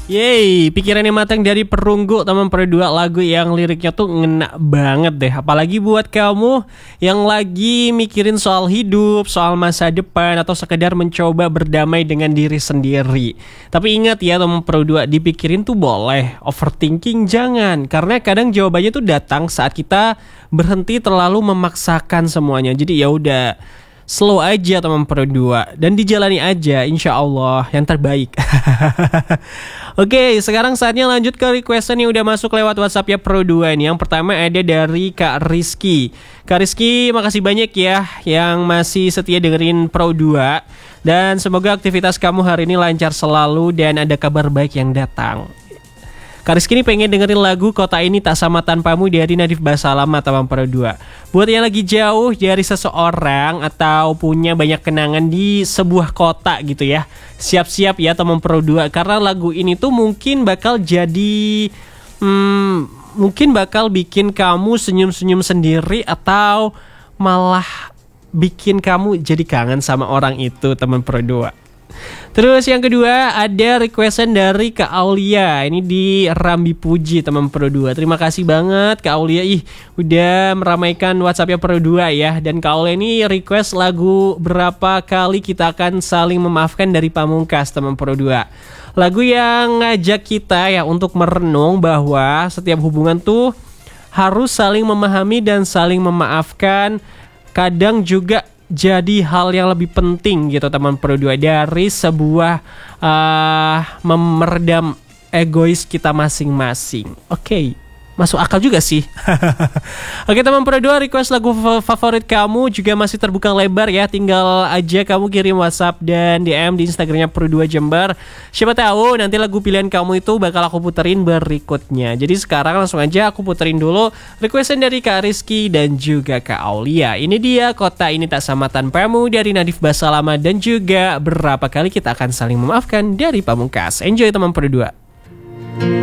Yeay, pikirannya matang dari Perunggu, teman berdua, lagu yang liriknya tuh ngena banget deh. Apalagi buat kamu yang lagi mikirin soal hidup, soal masa depan, atau sekedar mencoba berdamai dengan diri sendiri. Tapi ingat ya teman berdua, dipikirin tuh boleh, overthinking jangan. Karena kadang jawabannya tuh datang saat kita berhenti terlalu memaksakan semuanya. Jadi ya udah, slow aja teman berdua dan dijalani aja, insya Allah yang terbaik. Oke, sekarang saatnya lanjut ke requestan yang udah masuk lewat WhatsApp ya Pro 2 nih. Yang pertama ada dari Kak Rizky. Kak Rizky, makasih banyak ya yang masih setia dengerin Pro 2. Dan semoga aktivitas kamu hari ini lancar selalu dan ada kabar baik yang datang. Kak Rizky ini pengen dengerin lagu Kota Ini Tak Sama Tanpamu dari Nadif Basalamah teman Pro 2. Buat yang lagi jauh dari seseorang atau punya banyak kenangan di sebuah kota gitu ya, siap-siap ya teman Pro 2, karena lagu ini tuh mungkin bakal jadi mungkin bakal bikin kamu senyum-senyum sendiri atau malah bikin kamu jadi kangen sama orang itu teman Pro 2. Terus yang kedua ada requestan dari Kak Aulia. Ini di Rambi Puji teman Pro 2. Terima kasih banget Kak Aulia, udah meramaikan WhatsAppnya Pro 2 ya. Dan Kak Aulia ini request lagu Berapa Kali Kita Akan Saling Memaafkan dari Pamungkas teman Pro 2. Lagu yang ngajak kita ya untuk merenung bahwa setiap hubungan tuh harus saling memahami dan saling memaafkan. Kadang juga jadi hal yang lebih penting gitu teman Pro 2 dari sebuah meredam egois kita masing-masing. Oke, masuk akal juga sih. Oke teman Pro 2, request lagu favorit kamu juga masih terbuka lebar ya. Tinggal aja kamu kirim WhatsApp dan DM di Instagramnya Pro 2 Jember. Siapa tahu nanti lagu pilihan kamu itu bakal aku puterin berikutnya. Jadi sekarang langsung aja aku puterin dulu requestan dari Kak Rizky dan juga Kak Aulia. Ini dia Kota Ini Tak Sama Tanpamu dari Nadif Basalamah dan juga Berapa Kali Kita Akan Saling Memaafkan dari Pamungkas. Enjoy teman Pro 2.